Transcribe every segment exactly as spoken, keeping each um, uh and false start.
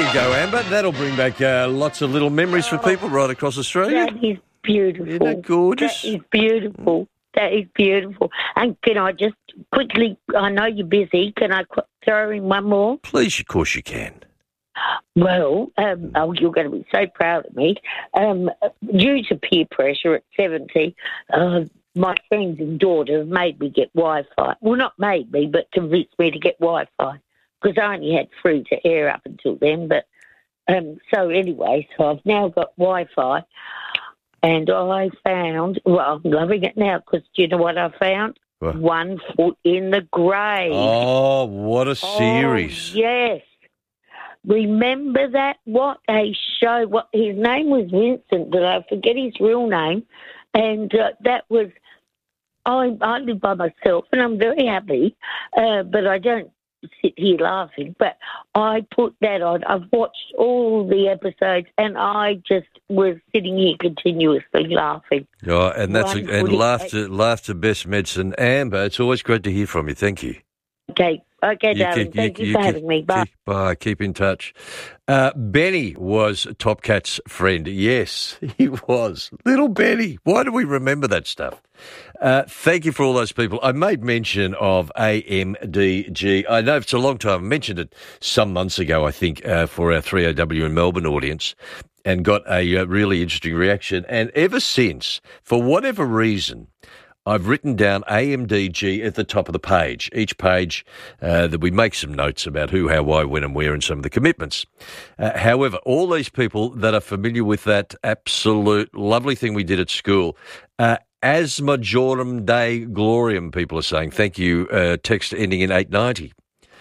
you go, Amber. That'll bring back uh, lots of little memories for people right across Australia. That is beautiful. Isn't that gorgeous? That is beautiful. That is beautiful. And can I just quickly, I know you're busy, can I qu- throw in one more? Please, of course you can. Well, um, oh, you're going to be so proud of me. Um, due to peer pressure at seventy, uh, my friends and daughter have made me get Wi-Fi. Well, not made me, but convinced me to get Wi-Fi, because I only had free to air up until then. But um, so anyway, so I've now got Wi-Fi, and I found, well, I'm loving it now, because do you know what I found? What? One Foot in the Grave. Oh, what a series. Oh, yes. Remember that? What a show. What his name was Vincent, but I forget his real name. And uh, that was, I, I live by myself and I'm very happy, uh, but I don't sit here laughing. But I put that on. I've watched all the episodes and I just was sitting here continuously laughing. Oh, and that's a, and One laughter, laughter best medicine. Amber, it's always great to hear from you. Thank you. Okay. Okay, You darling. keep- Thank you, you for keep- having me. Bye. Keep, bye. Keep in touch. Uh, Benny was Top Cat's friend. Yes, he was. Little Benny. Why do we remember that stuff? Uh, thank you for all those people. I made mention of A M D G. I know it's a long time. I mentioned it some months ago, I think, uh, for our three O W in Melbourne audience, and got a uh, really interesting reaction. And ever since, for whatever reason, I've written down A M D G at the top of the page. Each page uh, that we make some notes about who, how, why, when and where and some of the commitments. Uh, however, all these people that are familiar with that absolute lovely thing we did at school, uh, As Majorum Dei Gloriam, people are saying. Thank you, uh, text ending in eight ninety.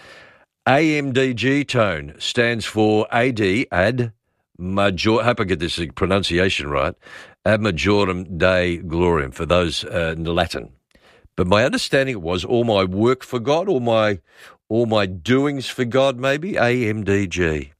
A M D G tone stands for A D, ad major, I hope I get this pronunciation right, ad majorem Dei gloriam, for those uh, in the Latin. But my understanding was all my work for God, all my all my doings for God, maybe, A M D G.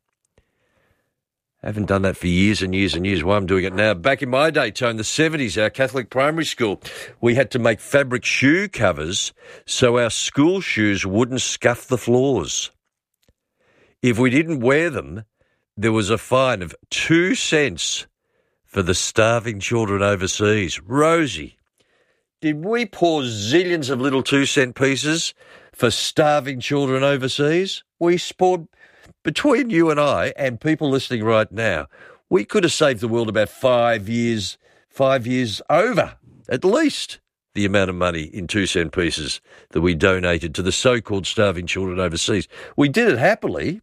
I haven't done that for years and years and years. Why I'm doing it now. Back in my day, Tone, the seventies, our Catholic primary school, we had to make fabric shoe covers so our school shoes wouldn't scuff the floors. If we didn't wear them, there was a fine of two cents for the starving children overseas. Rosie, did we pour zillions of little two-cent pieces for starving children overseas? We poured, between you and I and people listening right now, we could have saved the world about five years, five years over, at least, the amount of money in two-cent pieces that we donated to the so-called starving children overseas. We did it happily.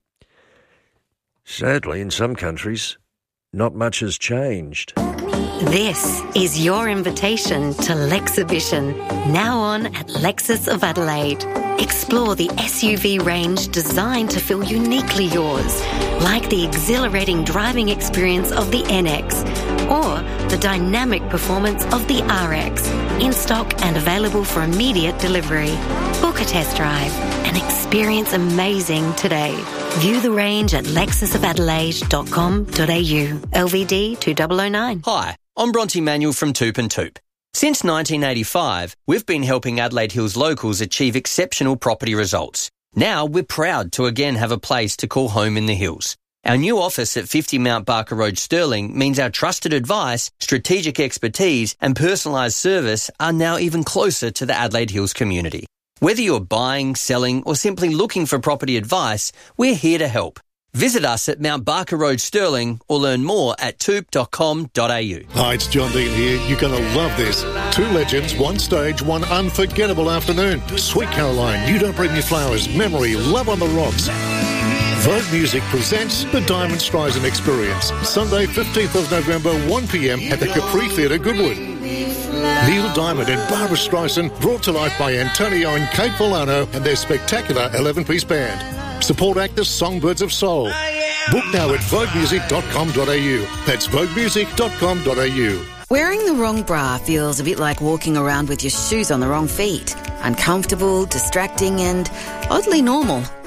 Sadly, in some countries, not much has changed. This is your invitation to Lexibition, now on at Lexus of Adelaide. Explore the S U V range designed to feel uniquely yours, like the exhilarating driving experience of the N X or the dynamic performance of the R X, in stock and available for immediate delivery. Book a test drive and experience amazing today. View the range at lexus of adelaide dot com dot a u. L V D two thousand nine. Hi, I'm Bronte Manuel from Toop and Toop. Since nineteen eighty-five, we've been helping Adelaide Hills locals achieve exceptional property results. Now we're proud to again have a place to call home in the hills. Our new office at fifty Mount Barker Road, Stirling, means our trusted advice, strategic expertise and personalised service are now even closer to the Adelaide Hills community. Whether you're buying, selling or simply looking for property advice, we're here to help. Visit us at Mount Barker Road, Stirling, or learn more at toop dot com dot a u. Hi, it's John Dean here. You're going to love this. Two legends, one stage, one unforgettable afternoon. Sweet Caroline, You Don't Bring Me Flowers, Memory, Love on the Rocks. Vogue Music presents the Diamond Streisand Experience. Sunday, fifteenth of November, one p m at the Capri Theatre, Goodwood. Neil Diamond and Barbara Streisand, brought to life by Antonio and Kate Polano and their spectacular eleven-piece band. Support actors Songbirds of Soul. Book now at vogue music dot com dot a u. That's vogue music dot com dot a u. Wearing the wrong bra feels a bit like walking around with your shoes on the wrong feet. Uncomfortable, distracting and oddly normal.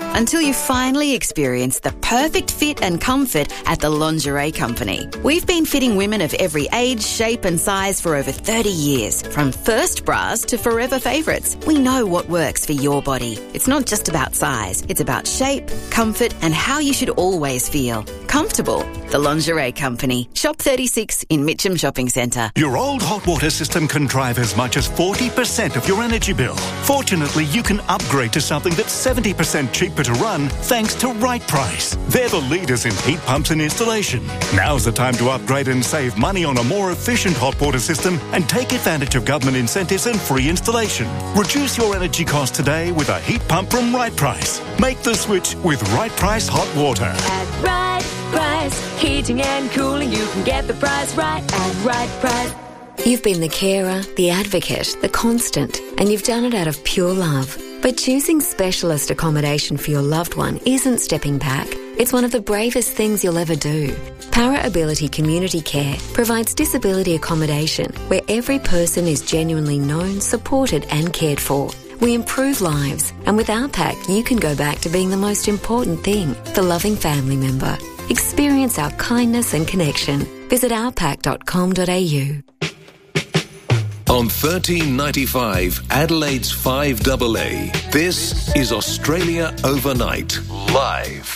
until you finally experience the perfect fit and comfort at the Lingerie Company. We've been fitting women of every age, shape and size for over thirty years. From first bras to forever favourites, we know what works for your body. It's not just about size, it's about shape, comfort and how you should always feel. Comfortable. The Lingerie Company. Shop thirty-six in Mitcham Shopping Centre. Your old hot water system can drive as much as forty percent of your energy bill. Fortunately, you can upgrade to something that's seventy percent cheaper to run thanks to Right Price. They're the leaders in heat pumps and installation. Now's the time to upgrade and save money on a more efficient hot water system and take advantage of government incentives and free installation. Reduce your energy costs today with a heat pump from Right Price. Make the switch with Right Price Hot Water. At Right Price, heating and cooling, you can get the price right at Right Price. You've been the carer, the advocate, the constant, and you've done it out of pure love. But choosing specialist accommodation for your loved one isn't stepping back. It's one of the bravest things you'll ever do. Para Ability Community Care provides disability accommodation where every person is genuinely known, supported and cared for. We improve lives, and with our pack, you can go back to being the most important thing, the loving family member. Experience our kindness and connection. Visit our pack dot com dot a u. On thirteen ninety-five, Adelaide's five A A, this is Australia Overnight, live.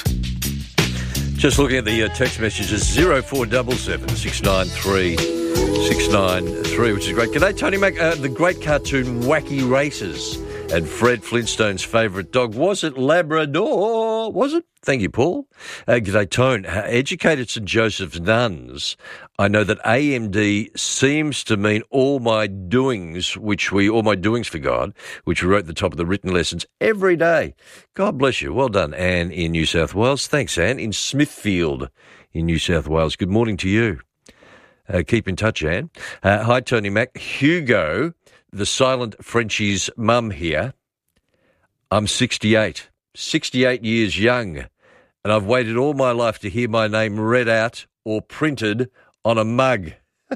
Just looking at the uh, text messages, zero four seven seven, six nine three, six nine three, which is great. G'day, Tony Mac. Uh, the great cartoon Wacky Races and Fred Flintstone's favourite dog. Was it Labrador? Was it? Thank you, Paul. Uh, g'day, Tone. Uh, educated St Joseph's nuns, I know that A M D seems to mean all my doings, which we, all my doings for God, which we wrote at the top of the written lessons every day. God bless you. Well done, Anne in New South Wales. Thanks, Anne, in Smithfield in New South Wales. Good morning to you. Uh, keep in touch, Anne. Uh, hi, Tony Mac. Hugo, the silent Frenchie's mum here. I'm sixty-eight, sixty-eight years young. And I've waited all my life to hear my name read out or printed on a mug.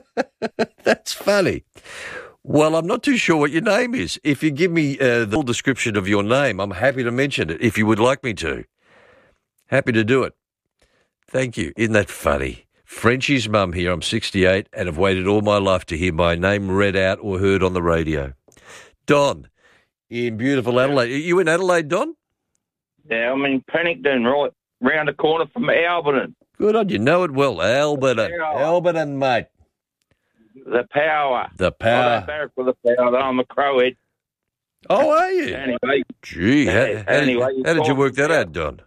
That's funny. Well, I'm not too sure what your name is. If you give me uh, the full description of your name, I'm happy to mention it if you would like me to. Happy to do it. Thank you. Isn't that funny? Frenchie's mum here. I'm sixty-eight and have waited all my life to hear my name read out or heard on the radio. Don, in beautiful Adelaide. Are you in Adelaide, Don? Yeah, I'm in Pennington, right round the corner from Alberton. Good on you. Know it well. Alberton. Alberton, mate. The power. The power. I don't barrack for the power. I'm a crowhead. Oh, are you? Anyway. Gee, how, Yeah, how, anyway, did, how did you work that out, Don?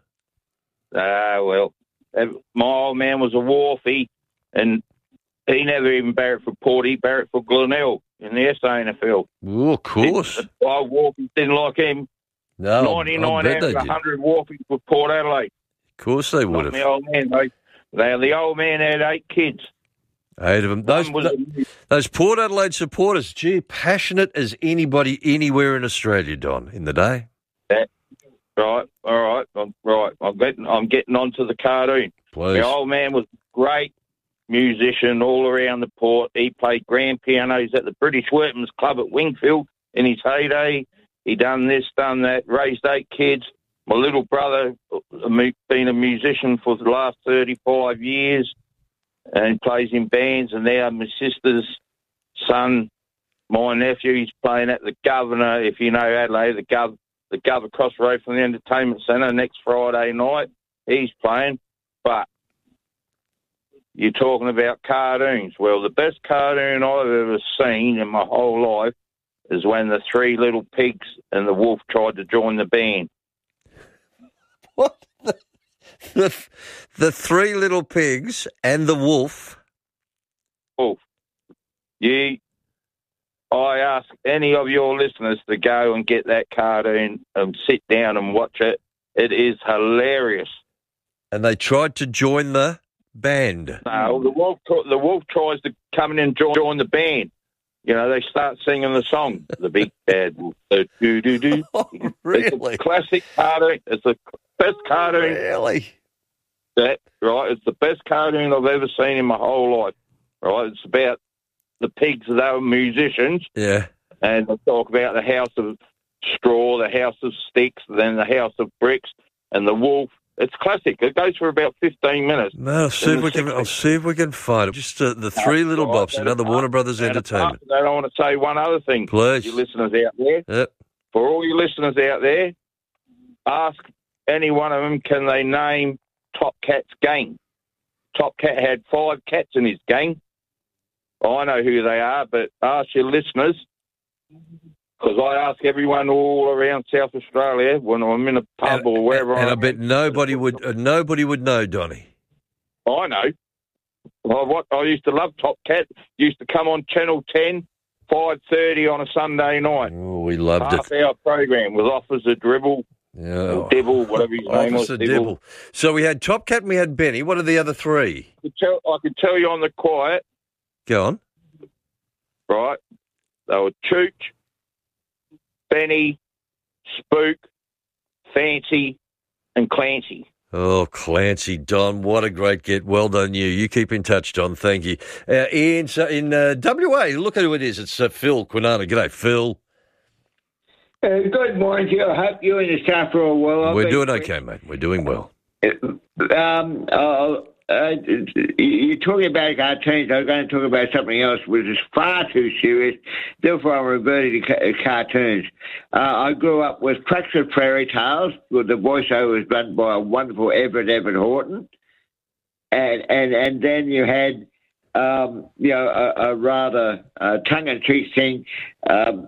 Ah, uh, well, my old man was a wharfie, and he never even barracked for Port. He barracked for Glenelg in the S A N F L. Oh, of course. The old wharfies didn't like him. No, ninety-nine out of one hundred wharfies for Port Adelaide. Of course they would Not have. the old man, they, they, the old man had eight kids. Eight of them. Those, One was a- those Port Adelaide supporters, gee, passionate as anybody anywhere in Australia, Don, in the day. Yeah. Right, all right, I'm, right. I'm getting, I'm getting onto the cartoon. Please. The old man was a great musician all around the port. He played grand pianos at the British Workmen's Club at Wingfield in his heyday. He done this, done that, raised eight kids. My little brother been a musician for the last thirty-five years and plays in bands. And now my sister's son, my nephew, he's playing at the Governor, if you know Adelaide, the Gov, the Gov across the road from the Entertainment Centre next Friday night. He's playing. But you're talking about cartoons. Well, the best cartoon I've ever seen in my whole life is when the three little pigs and the wolf tried to join the band. What? The, the, the three little pigs and the wolf? Wolf. You, I ask any of your listeners to go and get that cartoon and sit down and watch it. It is hilarious. And they tried to join the band. No, the wolf, the wolf tries to come in and join, join the band. You know, they start singing the song, The Big Bad Wolf. Do, do, do. Oh, really? It's a classic cartoon. It's the best cartoon. Really? That, right? It's the best cartoon I've ever seen in my whole life. Right? It's about the pigs. They were musicians. Yeah. And they talk about the house of straw, the house of sticks, then the house of bricks. and the wolf. It's classic. It goes for about fifteen minutes. No, I'll see if we can. I'll see if we can find it. Just uh, the three little bops, another Warner Brothers Entertainment. I don't want to say one other thing, please, you listeners out there. Yep. For all you listeners out there, ask any one of them, can they name Top Cat's gang? Top Cat had five cats in his gang. I know who they are, but ask your listeners, because I ask everyone all around South Australia when I'm in a pub and, or wherever. And, and I, I bet nobody would. Uh, nobody would know, Donny. I know. Well, what I used to love Top Cat. Used to come on Channel ten, five thirty on a Sunday night. Oh, we loved Half it. Half hour program with Officer Dribble. Yeah. Or Dibble, whatever his name was. Officer Dibble. So we had Top Cat and we had Benny. What are the other three? I could tell, I could tell you on the quiet. Go on. Right. They were Chooch, Benny, Spook, Fancy, and Clancy. Oh, Clancy, Don, what a great get. Well done, you. You keep in touch, Don. Thank you. Uh, Ian, so in uh, W A, look at who it is. It's uh, Phil Quinana. G'day, Phil. Uh, good morning to you. I hope you and the staff are all well. I've We're been- doing okay, mate. We're doing well. Um, uh, uh, you're talking about cartoons. I was going to talk about something else, which is far too serious. Therefore, I'm reverting to ca- cartoons. Uh, I grew up with Crackford Fairy Tales, with the voiceover was done by a wonderful Everett Everett Horton, and and and then you had um, you know a, a rather uh, tongue-in-cheek thing. Um,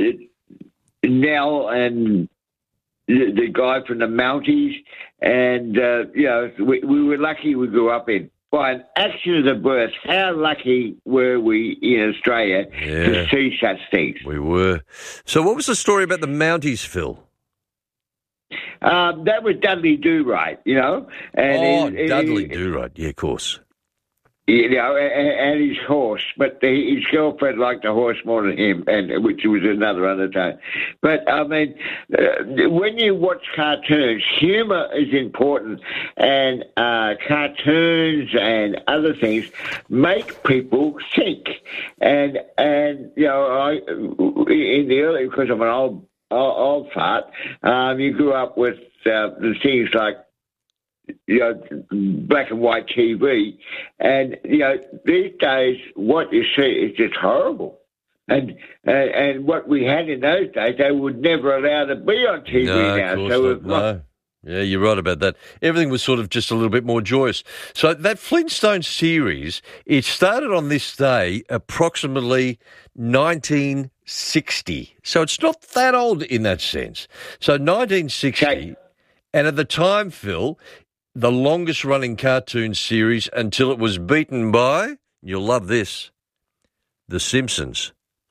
Nell and the, the guy from the Mounties, and uh, you know we, we were lucky we grew up in. By an accident of birth, how lucky were we in Australia Yeah. to see such things? We were. So what was the story about the Mounties, Phil? Um, that was Dudley Do-Right, you know. And oh, he- he- Dudley Do-Right. Yeah, of course. You know, and, and his horse, but the, his girlfriend liked the horse more than him, and which was another undertone. But I mean, uh, when you watch cartoons, humour is important, and uh, cartoons and other things make people think. And and you know, I in the early, because I'm an old old, old fart, um, you grew up with uh, the things like, you know, black and white T V, and you know these days what you see is just horrible, and and, and what we had in those days they would never allow to be on T V No, now. of course So not. we've got- No. Yeah, you're right about that. Everything was sort of just a little bit more joyous. So that Flintstone series, it started on this day approximately nineteen sixty. So it's not that old in that sense. So nineteen sixty, Okay. and at the time, Phil, the longest running cartoon series until it was beaten by, you'll love this, The Simpsons.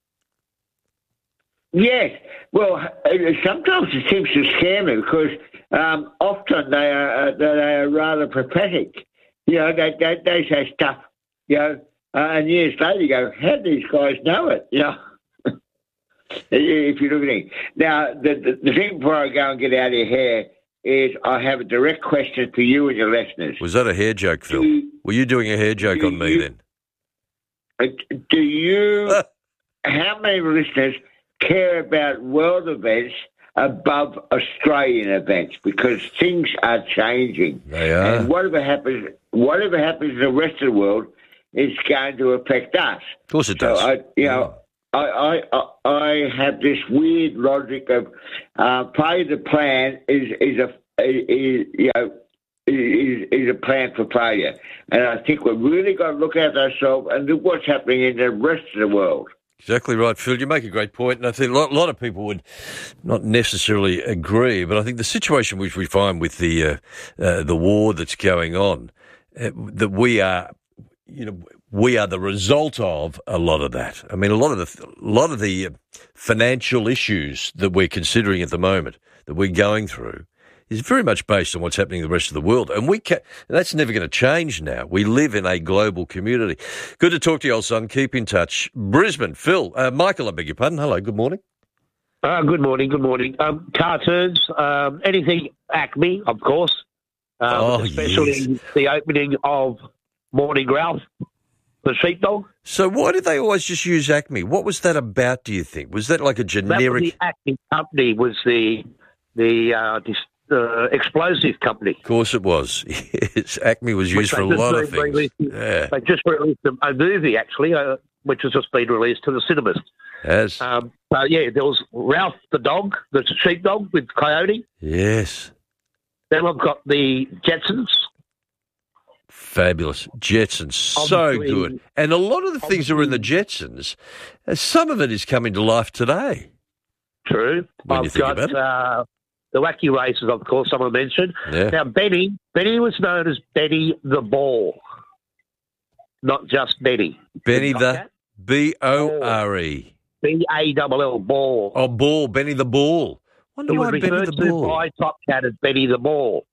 Yes. Well, uh, sometimes the Simpsons scare me because um, often they are uh, they are rather pathetic. You know, they they, they say stuff. You know, uh, and years later you go, how do these guys know it? You know, if you look at it. Now, the, the the thing before I go and get out of your hair is I have a direct question for you and your listeners. Was that a hair joke, Phil? Do- Were you doing a hair joke do on me you- then? Uh, Do you? How many listeners care about world events above Australian events? Because things are changing. They are. And whatever happens, whatever happens in the rest of the world is going to affect us. Of course it So does. I, you know, I, I, I have this weird logic of uh, part of the plan is is a is, you know is, is a plan for failure, and I think we've really got to look at ourselves and look what's happening in the rest of the world. Exactly right, Phil. You make a great point, and I think a lot, a lot of people would not necessarily agree, but I think the situation which we find with the uh, uh, the war that's going on, uh, that we are, you know, we are the result of a lot of that. I mean, a lot of the a lot of the financial issues that we're considering at the moment, that we're going through, is very much based on what's happening in the rest of the world. And we can, that's never going to change now. We live in a global community. Good to talk to you, old son. Keep in touch. Brisbane, Phil. Uh, Michael, I beg your pardon. Hello, good morning. Uh, good morning, good morning. Um, cartoons, um, anything Acme, of course. Um, Oh, especially yes. the opening of Morning Ralph, the sheepdog. So why did they always just use Acme? What was that about, do you think? Was that like a That was generic... the Acme company was the the uh, dis- uh, explosive company. Of course it was. Yes, Acme was used for a lot of things. Released, yeah. They just released a, a movie, actually, uh, which has just been released to the cinemas. Yes. Um, so, yeah, there was Ralph the dog, the sheepdog with Coyote. Yes. Then I've got the Jetsons. Fabulous. Jetsons, so Obviously- good. And a lot of the things that were in the Jetsons, uh, some of it is coming to life today. True. When you I've think got about it. uh, the Wacky Races, of course, someone mentioned. Yeah. Now, Benny, Benny was known as Benny the Ball, not just Benny. Benny Got the that? B O R E. B A L L, Ball. Oh, Ball. Benny the Ball. Wonder It why was Benny referred the to Ball. by Top Cat as Benny the Ball.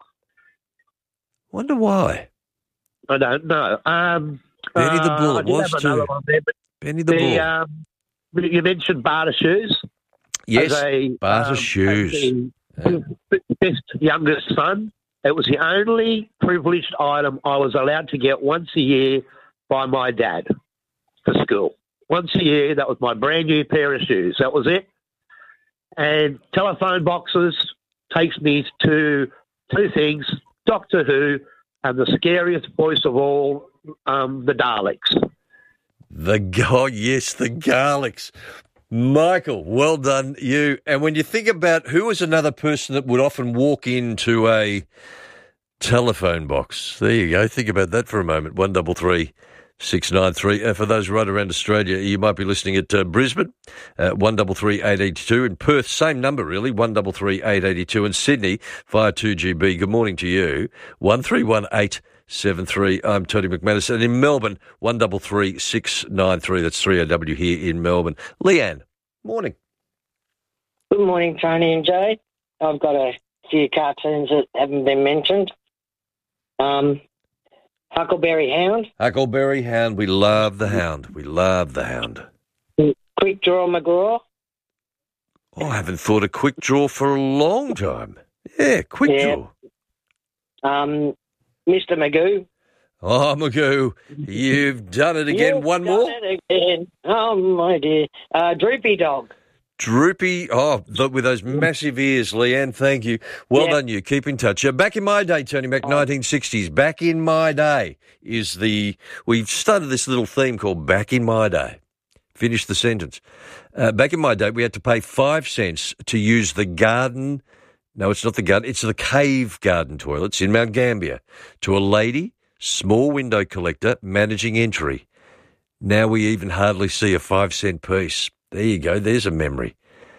Wonder why. I don't know. Um, Benny the uh, Bull, I it did was have another too. one there, but Benny the, the, Bull. um, you mentioned Barter Shoes. Yes, as a, Barter um, Shoes. as the best youngest son. It was the only privileged item I was allowed to get once a year by my dad for school. Once a year, that was my brand new pair of shoes. That was it. And telephone boxes takes me to two things, Doctor Who and the scariest voice of all, um, the Daleks. The oh yes, the Garlics. Michael, well done, you. And when you think about who was another person that would often walk into a telephone box, there you go. Think about that for a moment. One double three six nine three. Uh, for those right around Australia, you might be listening at uh, Brisbane, uh, one double three eight eighty two. In Perth, same number really, one double three eight eighty two. In Sydney, via two G B. Good morning to you, one three one eight. Seven three. I'm Tony McManus, and in Melbourne, one double three six nine three. That's three O W here in Melbourne. Leanne, morning. Good morning, Tony and Jay. I've got a few cartoons that haven't been mentioned. Um, Huckleberry Hound, Huckleberry Hound. We love the Hound. We love the Hound. Quick Draw McGraw. Oh, I haven't thought of Quick Draw for a long time. Yeah, Quick Yeah. Draw. Um, Mister Magoo. Oh, Magoo, you've done it again. You've One done more. it again. Oh, my dear. Uh, Droopy Dog. Droopy, oh, the, with those massive ears, Leanne, thank you. Well Yeah. done, you. Keep in touch. Uh, back in my day, Tony Mac, nineteen sixties, back in my day is the, we've started this little theme called Back in My Day. Finish the sentence. Uh, back in my day, we had to pay five cents to use the garden, no, it's not the garden, it's the cave garden toilets in Mount Gambier to a lady, small window collector, managing entry. Now we even hardly see a five cent piece. There you go. There's a memory.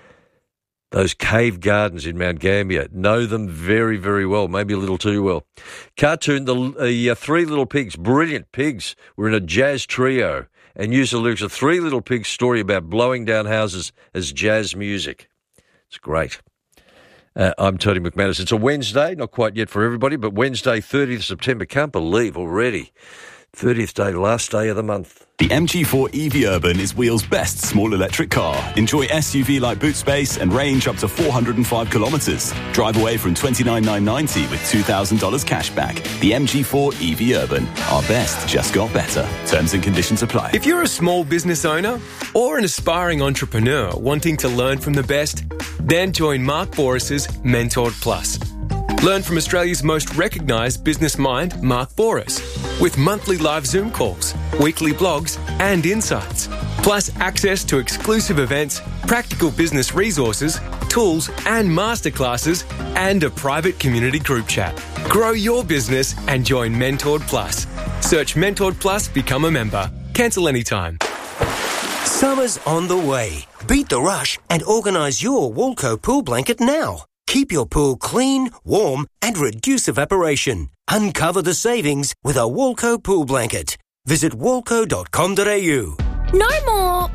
Those cave gardens in Mount Gambier. Know them very, very well. Maybe a little too well. Cartoon, the, the uh, Three Little Pigs. Brilliant pigs. We're in a jazz trio and use the lyrics of Three Little Pigs story about blowing down houses as jazz music. It's great. Uh, I'm Tony McManus. It's a Wednesday, not quite yet for everybody, but Wednesday, thirtieth of September. Can't believe already. thirtieth day, last day of the month. The M G four E V Urban is Wheel's best small electric car. Enjoy S U V-like boot space and range up to four hundred five kilometres. Drive away from twenty-nine thousand nine hundred ninety with two thousand dollars cash back. The M G four E V Urban. Our best just got better. Terms and conditions apply. If you're a small business owner or an aspiring entrepreneur wanting to learn from the best, then join Mark Boris's Mentored Plus. Learn from Australia's most recognised business mind, Mark Boris, with monthly live Zoom calls, weekly blogs and insights, plus access to exclusive events, practical business resources, tools and masterclasses, and a private community group chat. Grow your business and join Mentored Plus. Search Mentored Plus, become a member. Cancel anytime. Summer's on the way. Beat the rush and organise your Walco pool blanket now. Keep your pool clean, warm and reduce evaporation. Uncover the savings with a Walco pool blanket. Visit walco dot com dot a u. No more.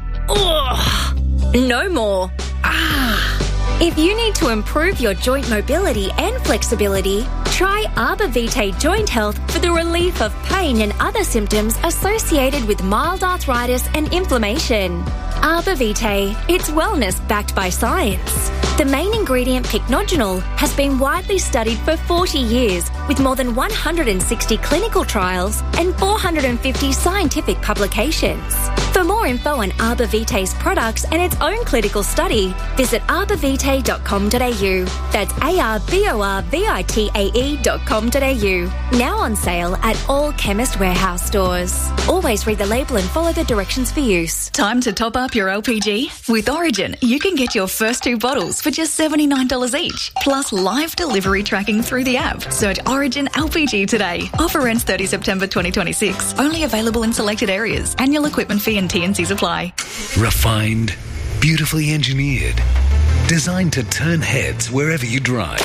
Ugh. No more. Ah. If you need to improve your joint mobility and flexibility, try Arbor Vitae Joint Health for the relief of pain and other symptoms associated with mild arthritis and inflammation. Arbor Vitae, it's wellness backed by science. The main ingredient, pycnogenol, has been widely studied for forty years with more than one hundred sixty clinical trials and four hundred fifty scientific publications. For more info on Arbor Vitae's products and its own clinical study, visit arbor vitae dot com dot a u. That's A R B O R V I T A E dot com dot a u. Now on sale at all Chemist Warehouse stores. Always read the label and follow the directions for use. Time to top up your L P G? With Origin, you can get your first two bottles for just seventy-nine dollars each, plus live delivery tracking through the app. Search Origin L P G today. Offer ends thirtieth September twenty twenty-six. Only available in selected areas. Annual equipment fee and T and Cs apply. Refined, beautifully engineered, designed to turn heads wherever you drive.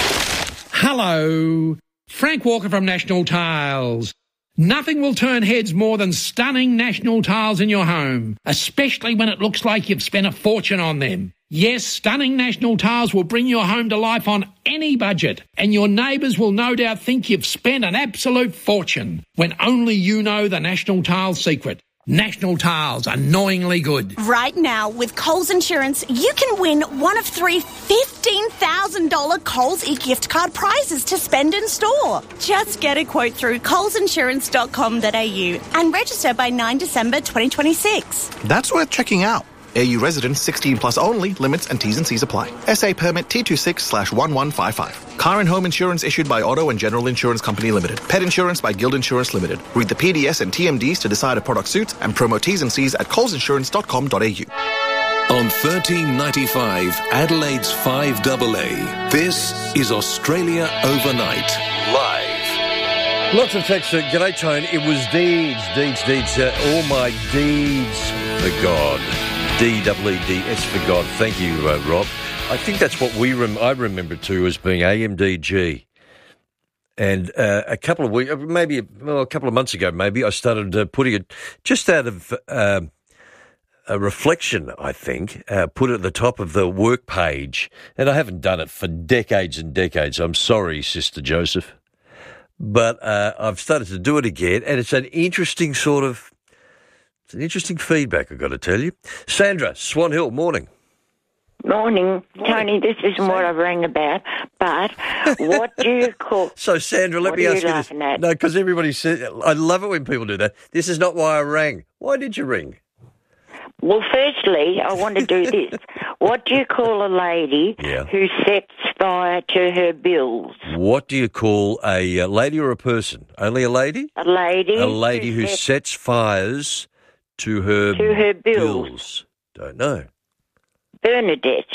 Hello, Frank Walker from National Tiles. Nothing will turn heads more than stunning National Tiles in your home, especially when it looks like you've spent a fortune on them. Yes, stunning National Tiles will bring your home to life on any budget, and your neighbours will no doubt think you've spent an absolute fortune, when only you know the National Tiles secret. National Tiles, annoyingly good. Right now, with Coles Insurance, you can win one of three fifteen thousand dollars Coles e-gift card prizes to spend in store. Just get a quote through coles insurance dot com dot a u and register by ninth December twenty twenty-six. That's worth checking out. A U residents sixteen plus only. Limits and T's and C's apply. S A permit T twenty-six slash one one five five. Car and home insurance issued by Auto and General Insurance Company Limited. Pet insurance by Guild Insurance Limited. Read the P D S and T M Ds to decide a product suits and promo T's and C's at coles insurance dot com dot a u. On thirteen ninety-five, Adelaide's five A A, this is Australia Overnight, live. Lots of texts. Uh, G'day, Tone. It was deeds, deeds, deeds. Uh, all my deeds for God. D W E D S for God. Thank you, uh, Rob. I think that's what we rem- I remember too as being A M D G. And uh, a couple of weeks, maybe well, a couple of months ago, maybe I started uh, putting it just out of uh, a reflection. I think uh, put it at the top of the work page, and I haven't done it for decades and decades. I'm sorry, Sister Joseph, but uh, I've started to do it again, and it's an interesting sort of. It's an interesting feedback, I've got to tell you. Sandra, Swan Hill, morning. Morning. Tony, this isn't what I rang about, but what do you call... So, Sandra, let what me are ask you you this. laughing at? No, because everybody says... I love it when people do that. This is not why I rang. Why did you ring? Well, firstly, I want to do this. What do you call a lady Yeah. who sets fire to her bills? What do you call a uh, lady or a person? Only a lady? A lady. A lady who sets sets fires to her, To her bills. bills. Don't know. Bernadette.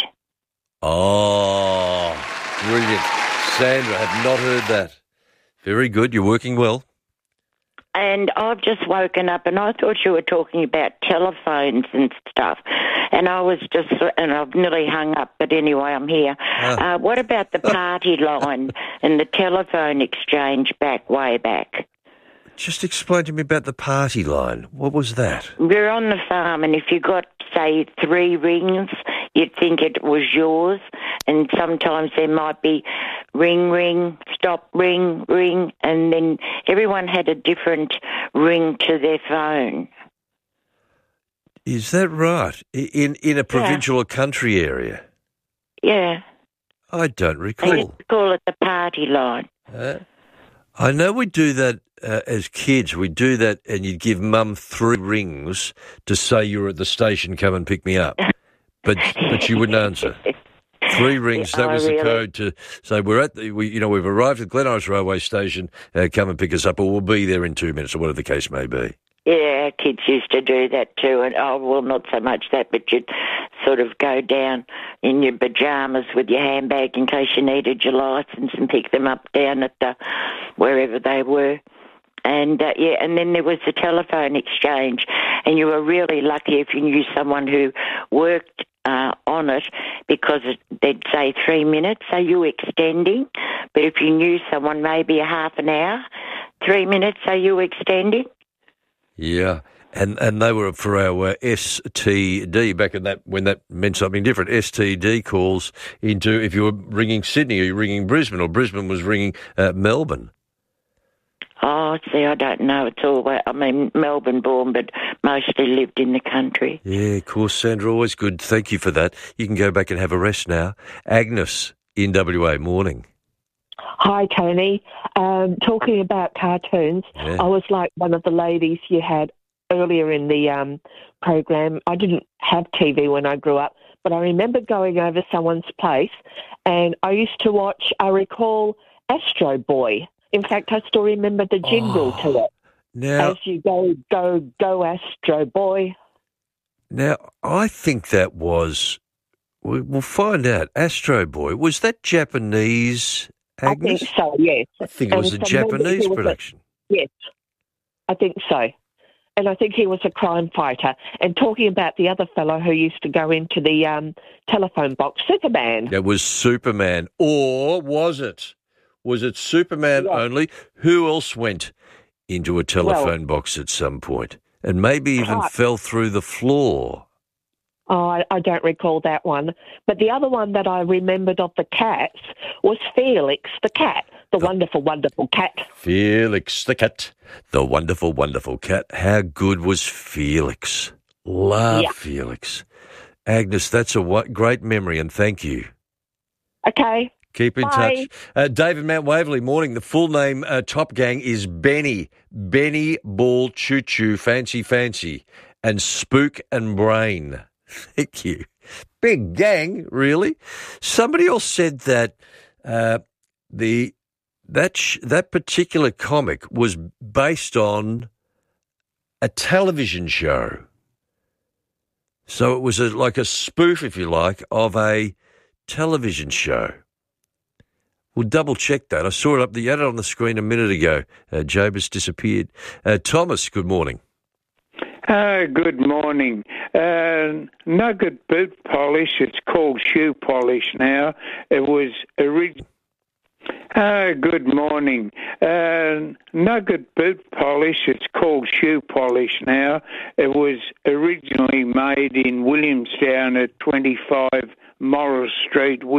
Oh, brilliant. Sandra, have not heard that. Very good. You're working well. And I've just woken up and I thought you were talking about telephones and stuff. And I was just, and I've nearly hung up, but anyway, I'm here. Ah. Uh, what about the party line and the telephone exchange back, way back? Just explain to me about the party line. What was that? We're on the farm, and if you got, say, three rings, you'd think it was yours. And sometimes there might be ring, ring, stop, ring, ring, and then everyone had a different ring to their phone. Is that right? I- In in a provincial or country area? Yeah. I don't They recall. used to call it the party line. Uh, I know we do that uh, as kids. We do that, and you'd give Mum three rings to say you were at the station. Come and pick me up, but but she wouldn't answer. Three rings. That Oh, was the really? code to say we're at the. We, you know, we've arrived at Glen Iris Railway Station. Uh, come and pick us up, or we'll be there in two minutes, or whatever the case may be. Yeah, kids used to do that too, and oh, well, not so much that, but you'd sort of go down in your pyjamas with your handbag in case you needed your licence and pick them up down at the wherever they were. And, uh, yeah, and then there was the telephone exchange, and you were really lucky if you knew someone who worked uh, on it because it, they'd say three minutes, so you were extending. But if you knew someone, maybe a half an hour, three minutes, so you were extending. Yeah, and and they were for our uh, S T D back in that when that meant something different. S T D calls into if you were ringing Sydney or you were ringing Brisbane, or Brisbane was ringing uh, Melbourne. Oh, see, I don't know. It's all, I mean, Melbourne born, but mostly lived in the country. Yeah, of course, Sandra, always good. Thank you for that. You can go back and have a rest now. Agnes in W A, morning. Hi, Tony. Um, talking about cartoons, Yeah. I was like one of the ladies you had earlier in the um, program, I didn't have T V when I grew up, but I remember going over someone's place and I used to watch, I recall, Astro Boy. In fact, I still remember the jingle Oh, to it. now- As you go, go, go, Astro Boy. Now, I think that was, we- we'll find out, Astro Boy, was that Japanese, Agnes? I think so, yes. I think it was a And from memory, Japanese he was a- production. yes, I think so. And I think he was a crime fighter. And talking about the other fellow who used to go into the um, telephone box, Superman. It was Superman. Or was it? Was it Superman only? Who else went into a telephone box at some point? And maybe even Clark. fell through the floor. Oh, I, I don't recall that one. But the other one that I remembered of the cats was Felix the cat, the wonderful, wonderful cat. Felix the cat, the wonderful, wonderful cat. How good was Felix? Love Yeah. Felix. Agnes, that's a wa- great memory, and thank you. Okay. Keep in Bye. touch. Uh, David Mount Waverley, morning. The full name, uh, Top Gang, is Benny. Benny Ball Choo Choo, Fancy Fancy, and Spook and Brain. Thank you. Big gang, really. Somebody else said that uh, the that sh- that particular comic was based on a television show. So it was a, like a spoof, if you like, of a television show. We'll double check that. I saw it up. You had it on the screen a minute ago. Uh, Job has disappeared. Uh, Thomas, good morning. Uh, good morning. Uh, Nugget boot polish, it's called shoe polish now. It was originally... Uh, good morning. Uh, Nugget boot polish, it's called shoe polish now. It was originally made in Williamstown at twenty-five Morris Street,